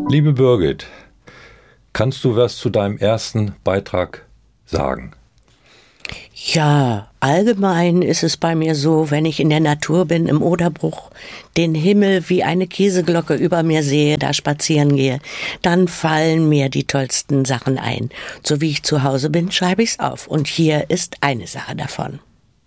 Liebe Birgit, kannst du was zu deinem ersten Beitrag sagen? Ja, allgemein ist es bei mir so, wenn ich in der Natur bin, im Oderbruch, den Himmel wie eine Käseglocke über mir sehe, da spazieren gehe, dann fallen mir die tollsten Sachen ein. So wie ich zu Hause bin, schreibe ich's auf. Und hier ist eine Sache davon.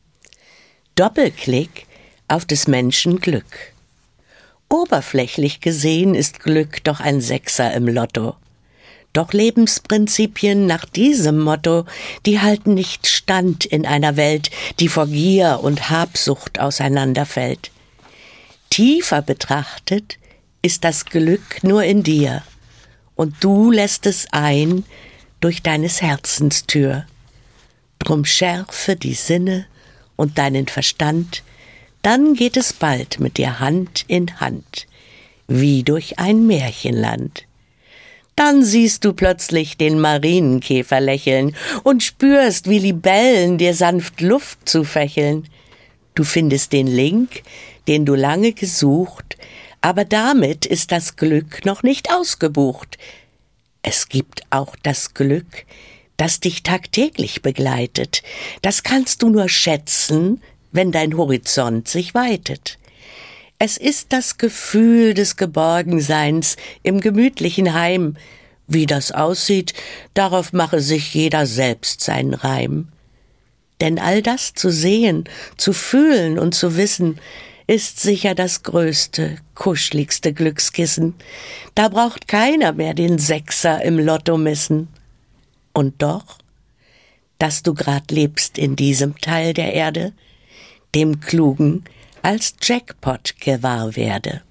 Doppelklick auf des Menschen Glück. Oberflächlich gesehen ist Glück doch ein Sechser im Lotto. Doch Lebensprinzipien nach diesem Motto, die halten nicht stand in einer Welt, die vor Gier und Habsucht auseinanderfällt. Tiefer betrachtet ist das Glück nur in dir, und du lässt es ein durch deines Herzens Tür. Drum schärfe die Sinne und deinen Verstand, dann geht es bald mit dir Hand in Hand, wie durch ein Märchenland. Dann siehst du plötzlich den Marienkäfer lächeln und spürst, wie Libellen dir sanft Luft zufächeln. Du findest den Link, den du lange gesucht, aber damit ist das Glück noch nicht ausgebucht. Es gibt auch das Glück, das dich tagtäglich begleitet. Das kannst du nur schätzen, wenn dein Horizont sich weitet. Es ist das Gefühl des Geborgenseins im gemütlichen Heim. Wie das aussieht, darauf mache sich jeder selbst seinen Reim. Denn all das zu sehen, zu fühlen und zu wissen, ist sicher das größte, kuscheligste Glückskissen. Da braucht keiner mehr den Sechser im Lotto missen. Und doch, dass du grad lebst in diesem Teil der Erde, dem Klugen als Jackpot gewahr werde.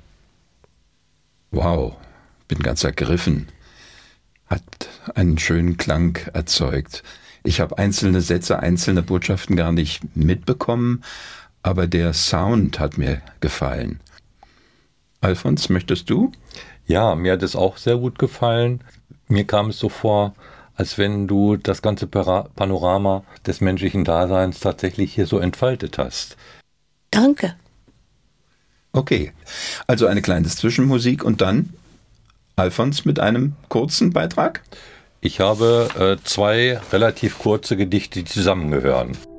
Wow, bin ganz ergriffen. Hat einen schönen Klang erzeugt. Ich habe einzelne Sätze, einzelne Botschaften gar nicht mitbekommen, aber der Sound hat mir gefallen. Alfons, möchtest du? Ja, mir hat es auch sehr gut gefallen. Mir kam es so vor, als wenn du das ganze Panorama des menschlichen Daseins tatsächlich hier so entfaltet hast. Danke. Okay, also eine kleine Zwischenmusik und dann Alfons mit einem kurzen Beitrag? Ich habe 2 relativ kurze Gedichte, die zusammengehören.